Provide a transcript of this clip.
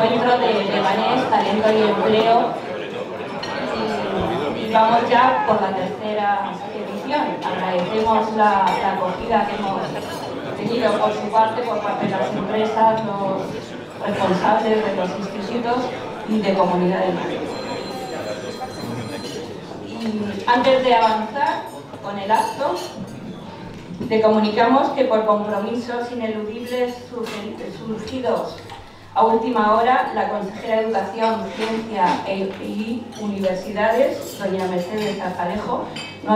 encuentro de Leganés, Talento y Empleo. Y vamos ya por la tercera edición. Agradecemos la acogida que hemos tenido por su parte, por parte de las empresas, los responsables de los institutos y de Comunidad de Madrid. Y antes de avanzar con el acto, te comunicamos que por compromisos ineludibles surgidos a última hora, la consejera de Educación, Ciencia y Universidades, doña Mercedes Zacarejo,